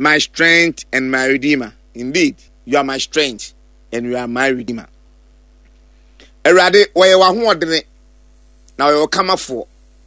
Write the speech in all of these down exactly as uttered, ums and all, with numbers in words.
my strength and my redeemer. Indeed, you are my strength and you are my redeemer. Erade where wa ho odene na we kama fo.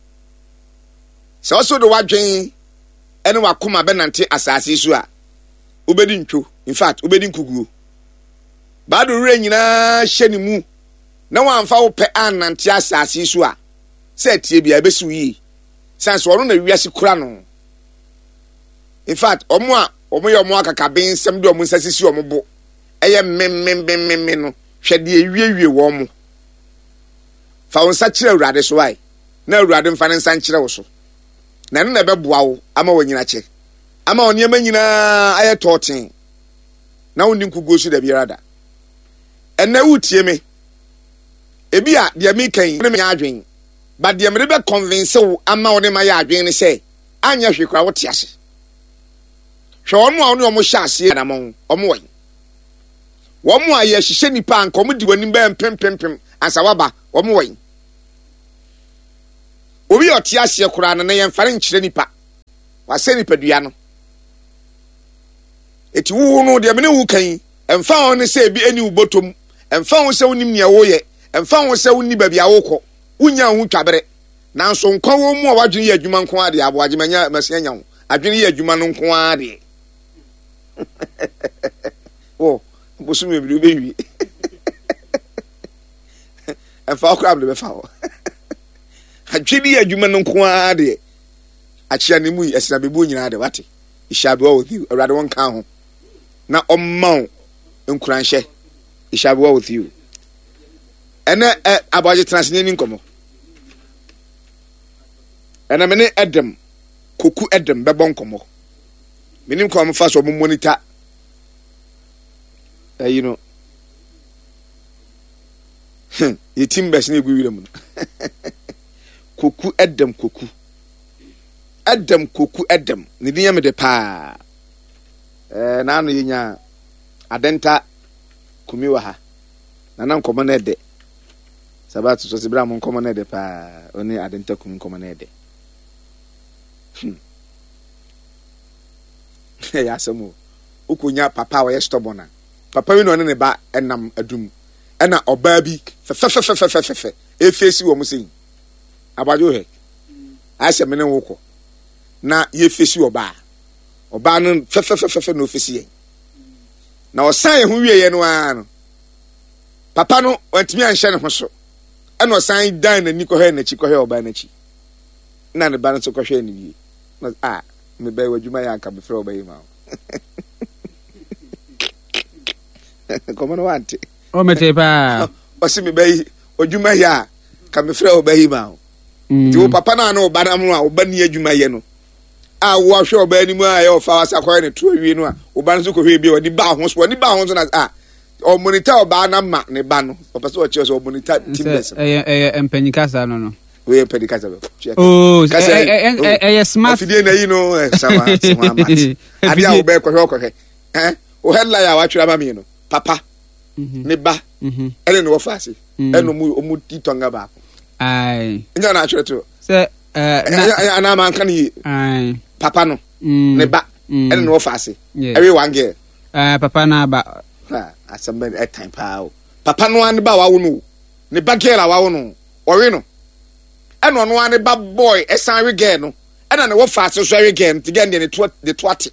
So also the wadwen ene wakoma benante asase so a ubedi ntwo. In fact, ubedi nkuguo. Ba do re nyina hye ne mu na wamfa wo pe anante asase so a se tie bia besu yi. Sense wono na wiase kura no. In fact, omo a omo ye omo akaka ben sem de omo nsasisi omo bo. Eye mmemmemmemme no hwede ewiewie wo mo. Fa won sa kire awurade so ai. Na awurade mfa ne nsa nkire wo so. Na no na beboa wo ama wanyina che. Ama oniema nyina aye toten. Na woni nkugo so da biara. Enne wutie me. Ebi a de mi kan ne me adwen. But de me be convince wo ama wo ne ma ya adwen ne say anya hwekwa wo te ase. Hwe won mo a woni omo hye ase na mo omo wan. Won mo a ye hye nipa an kom di wani be mpempempem ansa waba omo wan. Obi o te ase kura na ye mfare nkyire nipa. Wa se nipa dua no. Eti wu no de me ne wu kan emfa won ne se bi ani ubotom emfa won se wonim ne wo ye emfa won se wonni ba bia wo kɔ unya hu twabere nanso nkwa wo mu a wadwene ye adwuma nko ade aboaje manya masia nya ho adwene ye adwuma no nko ade oh bosu me bi bewi emfa okra ble be fa wo adwene ye adwuma no nko ade achia ne mu esina bebu nyina ade wate ishabe with you awrade won kan ho na omma nkuranhye ishabe with you ene aboaje transne ni nkomo ene me ne edem koku edem bebo nkomo me ni nkomo fa so mo monitor eh you know ye team best na egu wiram koku edem koku edem koku edem ni dia me de pa eh na no yenya adenta kumi wa ha na na nkomo na de sabatu so sibra mo nkomo na de pa oni adenta kumi nkomo na de hmm ya samu ukunya papa wa yestobona papa wi no ne ba enam adum ena oba bi fefefefefefefe e face wo musin abajo he ase mene woko na ye face oba oba no fefefefefe no face ye na osan ye hu wie ye no an papa no wantimi anhye ne ho so ena osan dan na ni ko he na chi ko he oba na chi na ne ba no so ko hwe ni wie na ah me ba wadwuma ya aka be frɛ oba yi ma komo no wante o mete pa o si me ba yi wadwuma ya ka me frɛ oba yi ma ti wo papa na na oba na mu a oba ni adwuma ye no a wo hwe oba ni mu a ye o fa wasa ko ne to awie no a oba no so ko hwe bi o ni ba ho so ni ba ho so na ah o monitor oba na ma ne ba no o pese o che so o monitor teamless eh eh empenika sa no no we empenika sa oh eh eh smart afidie na yi no sama sama mat ade a wo be ko hwe ko hwe eh o headline a wa twira ma me no papa ne ba ene no fase eno mu o mu titonga ba ai nya na twira to se eh na man kan yi ai papa no ne ba ene no fase every one girl eh papa na ba ha asamba e time pa papa no an ba wa wo no ne ba girl a wa wo no ori no eno no an ba boy e san re girl no ena ne wo fase so re girl to get ne to the twat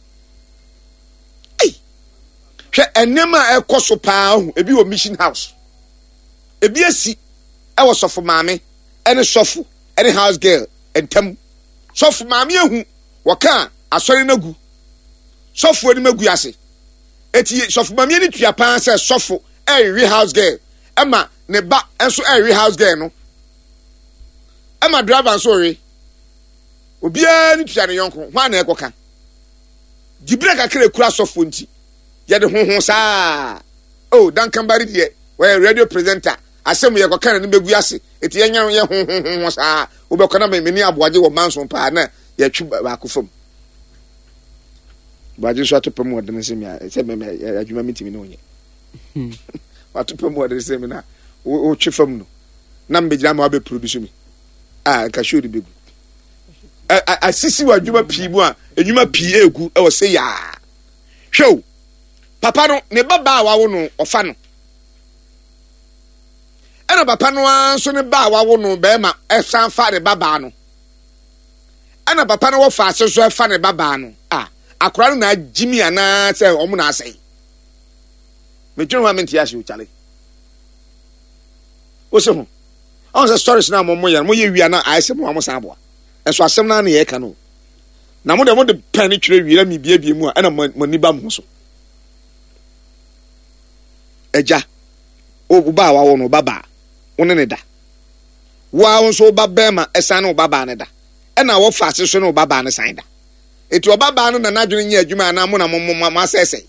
ei hwe enema e koso pa hu ebi wo mission house ebi asi e wo sofo maame ene sofo ene house girl entam sofo maame ehu wo ka asori nagu sofo eni magu ase eti sofo maame ni tua pan se sofo e house girl ema ne ba enso e house girl no ema driver nso re obia ni tua ne yonko hwa na ekoka gibre kakere kura sofo nti ye de honhon saa oh dan kambari de we radio presenter asem ye koka na ne begu ase eti ye nyan ye honhon saa obekona me ni aboaje wo manson pa na ye twu ba ko fam baje so atopam wo de se me se me adwuma mitimi no nye atopam wo de se me na o twu fam no na mbegira ma be produce me ah ka show de begu asisi wa adwuma pii mu a adwuma pii egu e wo se ya hwew papa no ne baba wa wo no ofa no ena papa no anso ne ba wa wo no be ma e san fa ne baba no ena papa no wo fa ase so e fa ne baba no ah akora no na jimi ana se omo na asai me tunu wa menti ya shi uchale wo se ho on se stories na mo mo ya mo ye wi ana ai se mo mo san boa eso asem na na ye ka no na mo de mo de pen ni twere wi ra mi bia bia mu a ena mo ni ba mo so eja o ba wa wo no baba wone ne da wa won so ba bema esan no baba ne da e na wo fa ase so no baba ne san da eti o baba no na nadwene nya adwuma na mo na mo mo asese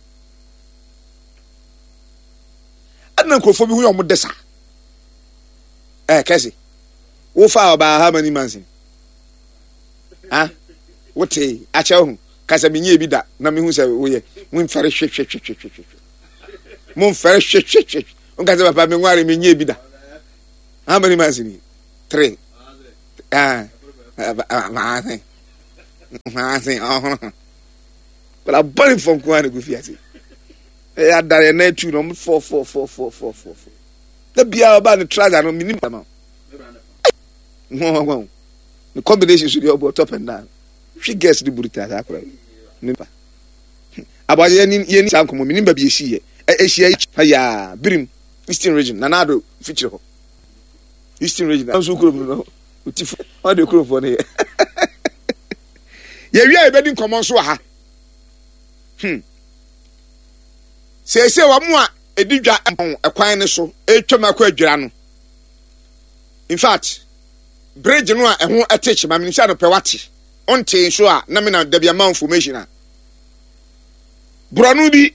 adna krofo bi hu yo mo desa eh kesi wo fa oba ha mani mansin ah wote acha hu kasa menye bi da na me hu se wo ye mo mfare hwe hwe hwe hwe mo mfare hwe hwe hwe on kasa papa me nware menye bi da. How many months in it? Three. Ah, I think. I think. Oh, but I'm burning from Kwana Gufiati. I had that in there too. No, four, four, four, four, four, four, four. The beer about the tries. I don't mean no, no, no. The combination should be about top and down. She gets the burrito. Nimba. About any any sound come. Nimba be she. Eh, she. Yeah, Birim, Eastern region. Nanado feature. Eastern region. I'm so cool. No, what do you for here? Yeah, we are bedding common so ha. Hmm. Say, say, one more a digger a quine so, a tomaco grano. In fact, bridge no a won't attach my minister of Pewati. On tea, sure, namina debia mount formation. Bronubi.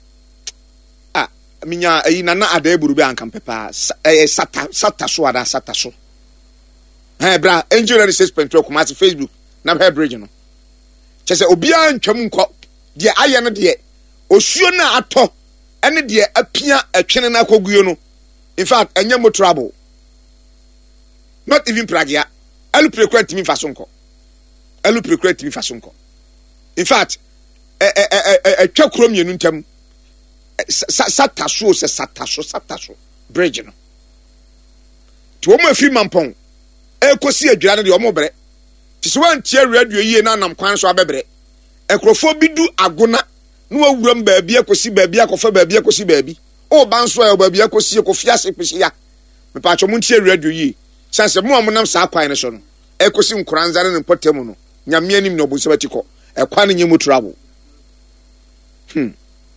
Minya ina na adeburu be anka pepa eh sata sata so ada sata so eh bra angel research pentro kuma at Facebook na be bridge no chese obi an twam nko de aye no de osuo na ato ene de apia atwene na koguo no in fact enye mo trouble not even pragia elu precret mi faso nko elu precret mi faso nko in fact eh eh eh atwa krom yenu ntam sataso se sataso sataso bridge no to mo afi mampon e kosi adwira no de o mo bre ti so wan tie radio yie na nam kwan so abebre ekrofo bi du agona no awuram ba bia kosi ba bia kofa ba bia kosi ba bi o ban so e ba bia kosi kofi ase pese ya me pa cho mo tie radio yie sanse mo mo nam sa kwan no so no e kosi nkuranzare ne potem no nyame anim no bo se batiko e kwan nye mo trouble hmm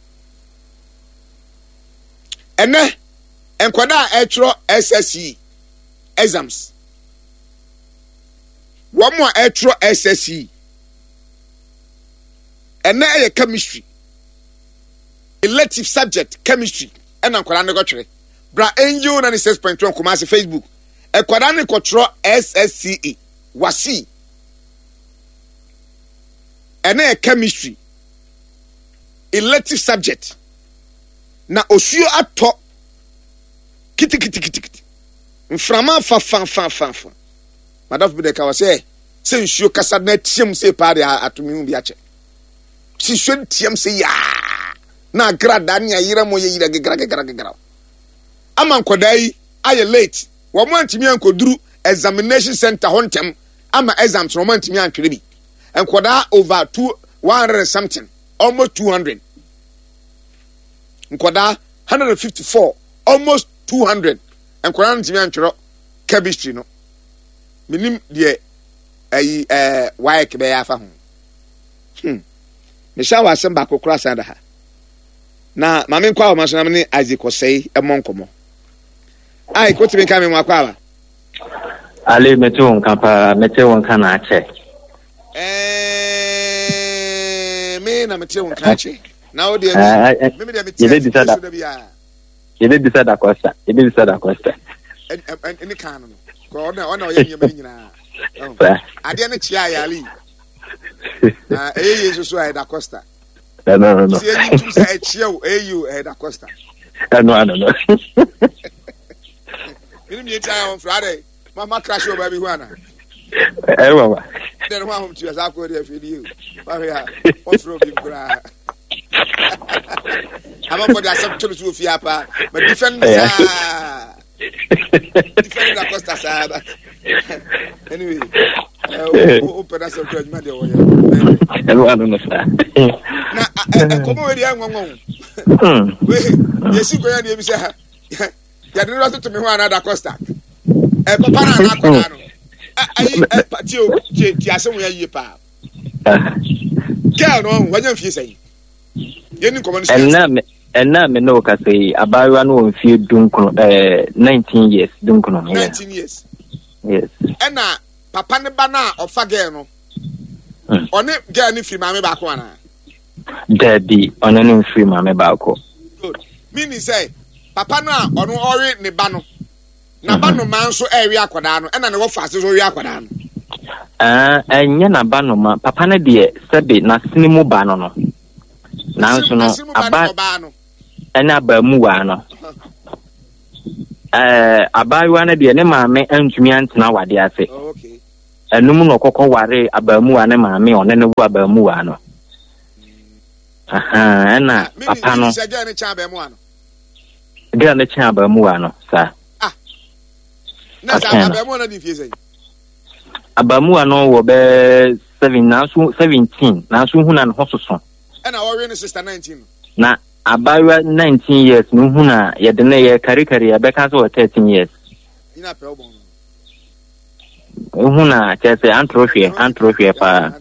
ene enkwada etro S S C exams wo mo etro S S C ene eye chemistry elective subject chemistry ena enkwada ne go twere bra angel na six point one kuma se Facebook enkwada ne ko tro S S C E wasi ene chemistry elective subject na osuo ato kiti kiti kiti kiti mframa fa fa fa fa fa madaf bi de ka wase se nsuo kasa na tiem se pa de atomi hu bi ache si hwe tiem se ya na grada nya yira mo ye yira gegra gegra gegra ama nkodai aye late wo mo antimi ankoduru examination center hontem ama exams no mo antimi antwere bi enkoda over two one hundred something almost two hundred nkoda one hundred fifty-four almost two hundred enkoda ntimi antwero chemistry no minim de ayi eh why ke be afa ho hm me sha wa sem ba kokora sanda ha na mame nkwa o maso na me Isaac Osei e monkomo ai ko timi ka me nwa kwa ba ale mete won kapa mete won kana ache eh me na mete won kana ache na o de me me de mete ye decide ye decide akosta ye decide akosta any kan no ko na ona o ye nyama nyina ade na chia ya ali ah eh yesu so ai da costa no no no si enyi tu sa e chia o eh you eh da costa no no no Ini mi eta on Friday mama crash o baby huana Eh, Baba. Then one home to us, I'll go there for you. What's wrong with you? I'm not for that subject to Fiapa, but defend the defend the Costa Sada. Anyway, open us a judgment. And one of them. Now, come over the young one. Yes, you go and you say, you didn't want to me one another Costa. A papa, I patio, Tiasom, where you pa. Girl, no, what you say? And now, and now, me know, can say about one who few dunkuno, uh, nineteen years, dunkuno. Nineteen years. Yes. And now, Papa ne bana of Fagano. On it, girl, if you mammy back one. Daddy, on an free mammy bako. Good. Meaning say, Papa na on ori ne bano. Na bano man so area quadano, and I know fast is area quadano. Ah, and yana bano ma, Papa ne dear, sabi na sinimu bano no. Now, so no, about an abamuano. Eh, about one of the enema and to me and now what they say. Okay. A numo coco ware abamuana me on any wabamuano. Aha, and a pano. Again, a chamber. Again, the chamber muano, sir. Ah, that's Abamuana diffusing. Abamuano will be seven now, seventeen, now soon and Hosson. And our own sister nineteen. Na about nineteen years, Nuhuna, Yadene, Karikari, Becca, or thirteen years. In a problem. Uhuna, just an antrophy, antrophy, pa.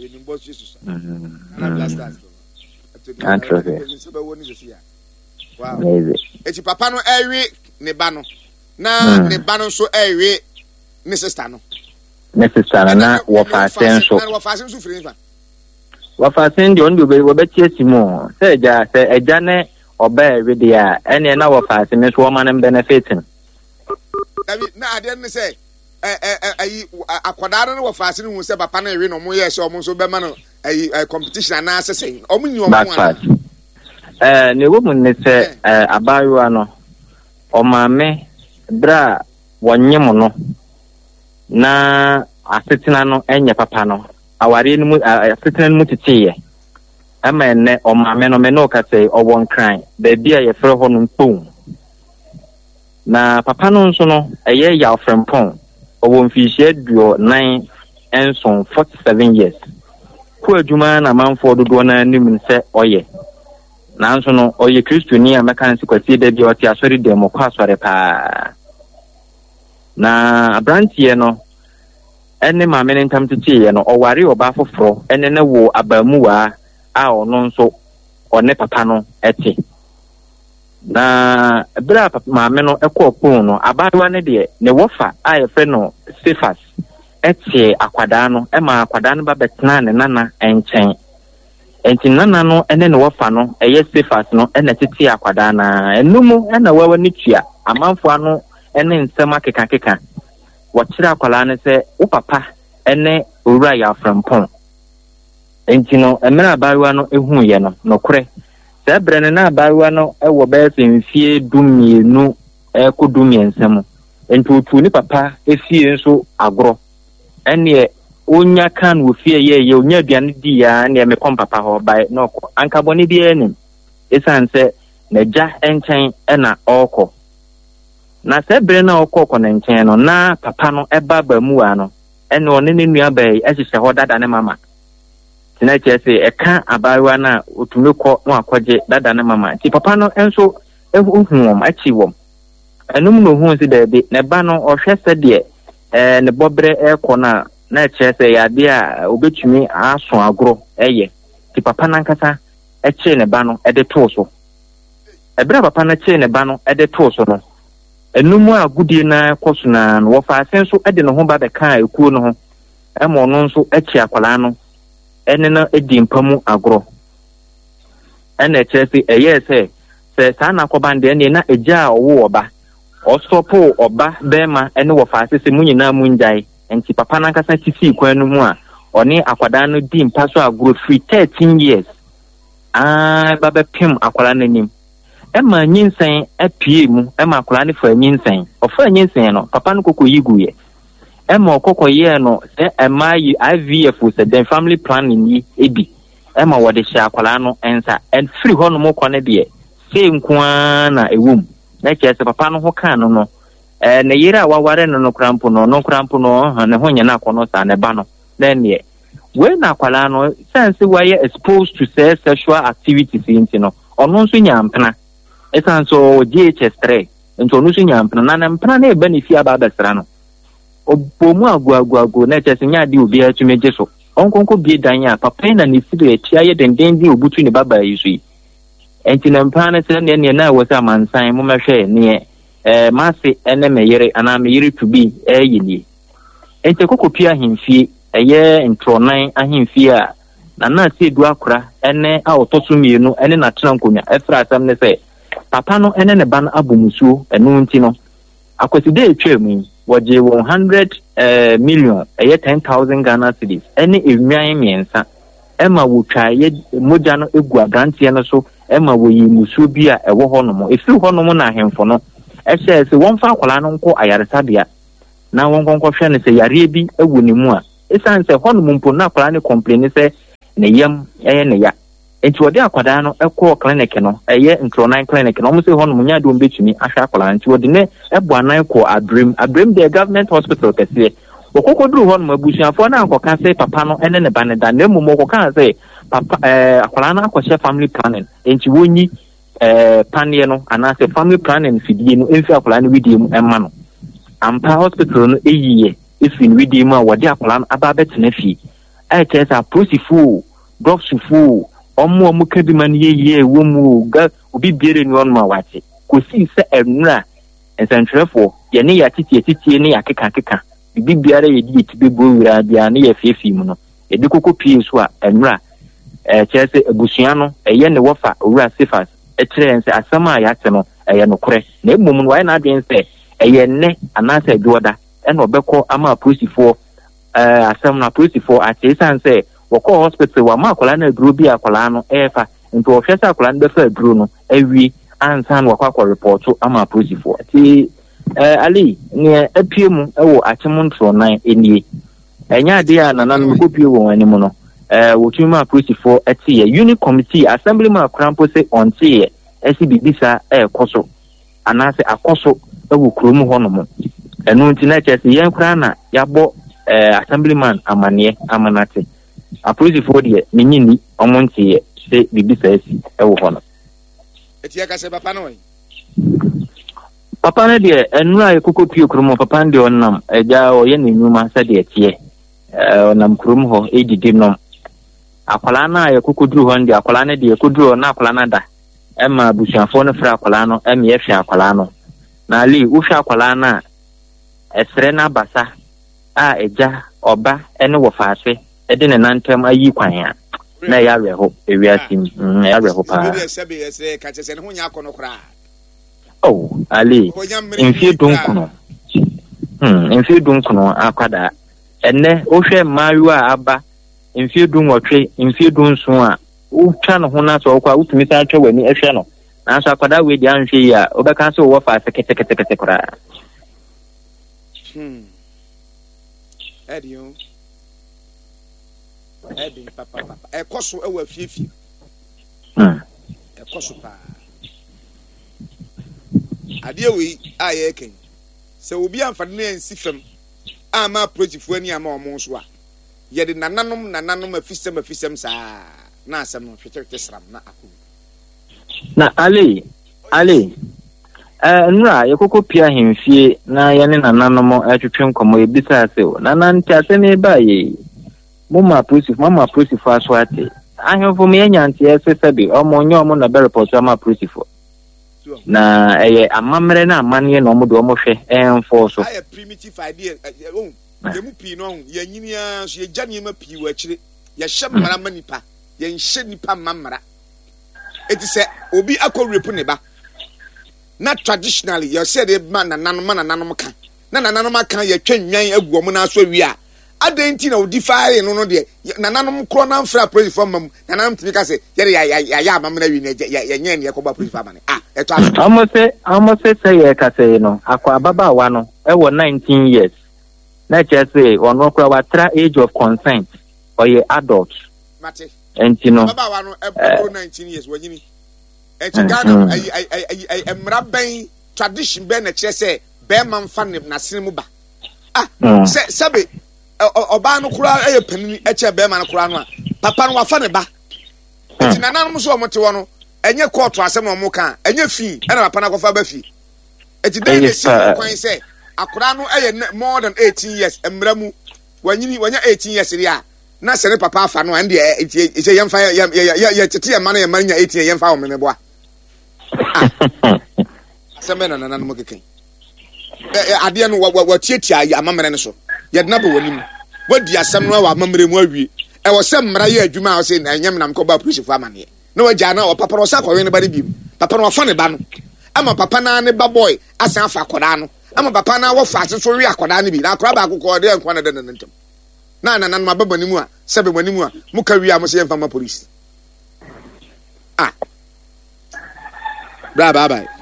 Antrophy. Wow. It's a papano airy, Nebano. Na Nebano so airy, Missus Tano. Missus Tana, Wafa, so. Wafa, Wafa send you on the way, Wabet more. Say, just a jane or bear with the air, and an hour fast, Miss Woman and benefiting. I didn't say. A quadrant of fasting was a panel in or more years almost so bemano a competition and answer saying, oh, you are uh, the woman is a baruano or mamma bra one yemono na a sitinano and your papano. Our in a certain mutiti. A man or mamma no menoka say or one crying, the dear your fro on boom. Na papano sono a year yaw from pong. Or fish your nine and some forty seven years. Poor Juman a man for the donor name say, oh, ye. Nanso no, or ye Christian, a mechanic considered your sorry demo pass for a pa. Na a branch ye no, any mamma in time to tea, and or worry or baffle fro, and then a war a bermua, our non so, or nepapano, eti. Na bra ma me no ekọ no abadwa ne de ne wofa a yefe no Sefas etie akwada no e ma akwada no ba betena ne nana enchen enti nana no ene ne wofa no eye Sefas no ene tete akwada na enumu ena wawa ni tua amanfo ano ene nsema keka keka wo kira akwala ne se wo papa ene owura ya frampon enti no emena abadwa no ehu ye no nokure Sabrina na baruano e wo be se mfie dumienu e ko dumiensam entutu ni papa efie nso agro ene onya kan wo fie ye ye onya aduane di ya ne me kom papa ho bai no ko anka boni bi enim esanse na ja enchen e na oko na Sabrina oko ko na nchen no na papa no e ba ba mu ano ene one ne nua bai e hye ho dada ne mama na chese eka abawa na otumeko no akwaje dada na mama ti papa no enso ehuhum achi wom enum no hu si dabi ne ba no ohwese de eh ne bobre eko na na chese ya de a obetumi aso agro eye ti papa na nkasa eche ne ba no ede to so ebra papa na che ne ba no ede to so no enum agudie na koso na no wo fa asenso ede no ho ba be ka ekuo no ho emo no nso echi akwala no ene na edi mpamu agro ene chesi eye se se sana ko bande ene na eja owo oba osopo oba bema ene wo fa sese munyina munjai enti papa na nkasa tisi kwanu mu a oni akwada no di mpaso agro free thirteen years ah baba pim akwala nanim ema nyinsen apie mu ema akwala ne fa nyinsen ofa nyinsen no papa no kokko yiguye Emma Coco Yeno, Emma I V F with the family planning ye, Ebi, Emma what the Shakolano answer, and free Honomo Conebie, same Kwana a womb. Next year, Papa no Hokano no. And the year wa waren no crampono, no crampono, and the Honyana Conos and a bano. Then ye. When Aqualano, since we are exposed to say sexual activities in Tino, or non swinyam, it's also G H S three, and to Nusinyam, and Prane Benefia Babastrano. Obomu agwago na chese nya di obi a tume jeso onkonko bie dan ya papa na ne sire tia ye denden bi obutu ne baba yi so yi enti na mpa na se ne ne na wo sa mansan mo mehwe ne eh mase ene meyere ana meyere to bi eh yini enti kokopia himfie eye ntronan ahimfie a na na se du akora ene a otoso mienu ene na tena nkonya efra asam ne se papa no ene ne ban abomusuo enu nti no akwaside etwemu waje one hundred uh, million eye ten thousand Ghana cedis ene ewuan miensa ema wo twaye moja no egu agrantie no so ema wo yi musuo bi a ewo honom efi honom na ahemfo no ehye se won fa akwala no nko ayaresabea na won konko hwe ne se yare bi ewu ne mu a esan se honom mpo na akwala ne complain se ne yam eye ne ya enti wode akwada no ekọ clinic no eye ntronan clinic no mo se honom nya do mbetumi ahwa akwala nti wode ne ebo anan ko abrim abrim the government hospital kese okokoduru honom abusuafo na akoka se papa no ene ne baneda na emu mo koka se papa eh akwala na akọhye family planning enti wonyi eh panie no ana se family planning fidie no emfi akwala no widie mu emma no ampa hospital no eyiye efi no widie mu a wode akwala no aba betena fi e kesa prosifu doctorfu omo omo kadiman yeye wo mu ga obi biere ni onma wache kosi se enura ensantrefo ye ne ya titi titi ne ya keka keka bibi biara ye di tibe bowura bia ne ya fiefi mu no e di kokko pie so a enura eh chese abusua no eye ne wofa owura sefas e kire nse asama ya te no eye no kore na emum no why na adwen se eye ne anasa adwoda e no beko ama prosifo eh asam na prosifo ate sanse woko hospital wa makola na duro bi akola no efa nto ofesa akola no befa duro no awi ansan wakwa akọ report ama prosifo ti eh ali ne apiemu ewo achemontro nan enie enya de a nanan ko pie wo anim no eh wotuma prosifo eti ye unit committee assemblyman krampo se ontie esi bibisa e koso anase akoso ewo krom ho no mo enu nti na chese yen kra na yabo eh assemblyman amane amanate aposifo de menyini omontie se bibisa esi ewo hono etia ka se papa no papa ne de enura ekoko pie kromo papa de onnam eja oye ne nyuma se de etie eh onam krom ho edidi nom akwala na ekoko duru ho ndi akwala ne de ekoduru na akwala na da ema busuafo no fra akwala no ema ye hwe akwala no na ali wo hwe akwala na esre na basa a eja oba ene wo faase ede ne nantem ayi kwan ya na ya reho ewiasim ya reho pa oh ali infi dunkuno hmm infi dunkuno akwada enne o hwe mariwa aba infi dunwotwe infi dunso a utwa no ho na so kwa utumi sa atwa wani ehwe no na so akwada we di anhwe ya obeka so wo fa sekete kete kete kora hmm edio edi papa papa e koso e wa fiefie hmm e koso pa ade wi aye ken se obi amfade na ensi fam ama projectfo ani ama omo so a ye de nananom nananom afisem afisem saa na asem no hwetete sram na akọ na ali ali eh nura yekoko pia hemfie na ye ne nananom atwetwe nkomo ebisa ase nanante aseme ba ye mama prosif mama prosif aso ate ahemfo me nyante esesabi omo nyo omo na be report ama prosif na eye amamre na amane na omo do omo hwe enfo so ay primitive idea oh ye mu pi no ye nyinia so ye gane ma pi wa kire ye hye mara manipa ye nhye nipa mamara eti se obi akọ repu ne ba na traditionally you said e man na nanom na nanom kan na nanom kan ye twanwan agu omo na so wi a adenti na odify no no de nananom kro na mfra praise for mam nanam timi ka se ye ya ya ya amamna wi na ye nye ne yakoba praise for man ah eto aso amose amose say ye ka say no akwa baba wa no e wo nineteen years na kyerɛ sɛ ɔno kora watra age of consent ɔyɛ adult mate enti no baba wa no ɛboro nineteen years wanyini ɛti Ghana ai ai ai emra bɛn tradition bɛn na kyerɛ sɛ bɛrima mfa ne nasene mu ba ah sɛ sɛbe ɔbaa no kora ɛyɛ panini ɛkyɛ bɛrima no kora no a papa no wafa ne ba ɛti nananom so ɔmo te wɔ no ɛnyɛ court asɛm na ɔmo ka ɛnyɛ fee ɛna papa no akɔfa ba fee ɛti dɛn ne si kwan sɛ akora no ɛyɛ more than eighteen years emra mu wanyini wanya eighteen years ri a na sɛ ne papa afa no ande ɛti ɛsɛ yɛmfa yɛ yɛ yɛ tete yɛ ma no yɛ ma nya eighteen yɛmfa wɔ me boa asɛm na nananom keken ade no watiatia amamere no so yɛdena bɔ wanim wadi asɛm no wa amamere mu awie ɛwɔ sɛ mmara yɛ adwuma a ɔsɛ na nyam nam kɔ ba polisi fo amane na wagya na papa no ɔsa kɔwe ne ba ne biem papa no ɔfa ne ba no ama papa na ne ba boy asan afa akɔda no ama papa na wɔfa ase so wi akɔda no bi na akɔda ba akɔkɔ de nkwa na de ne ntam na na nan mababa ne mu a sɛbe mani mu a muka wi a mo sɛ yɛmfa ma polisi ah bye bye bye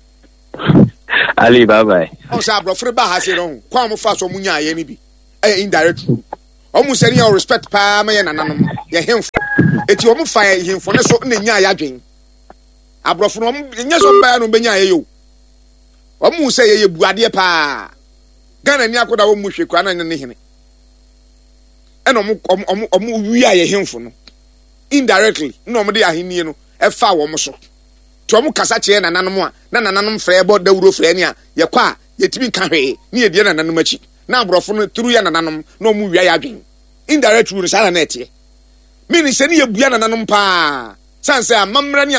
Ali bye bye. On sa brofre ba ha se ron. Kwa mo fa so munya aye ni bi. Eh indirect. O mu se ni o respect pa ma ye nananom. Ye hemfo. Eti o mu fa ye hemfo ne so na nya ya dwen. Abrofo no nya so ba no benya aye yo. O mu se ye ye buade pa. Ghana ni akoda wo mu hwe kwa na ne hene. E no mu o mu wi aye hemfo no. Indirectly, no mo de ahenie no e fa wo mo so. Tomu kasa kye nananom a na nananom frɛ bɔ dawuro frɛ ni a yɛkɔ a yɛtimi nka hwee ne yɛdie nananom akyi na abrɔfo no turu ya nananom na ɔmu wia ya adwen indirect rule sala na ɛteɛ mini sɛ ne yɛbua nananom paa san sɛ amamra ne